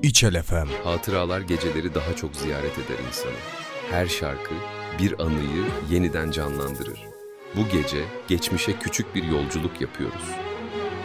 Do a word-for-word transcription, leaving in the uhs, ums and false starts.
İçel F M. Hatıralar geceleri daha çok ziyaret eder insanı. Her şarkı bir anıyı yeniden canlandırır. Bu gece geçmişe küçük bir yolculuk yapıyoruz.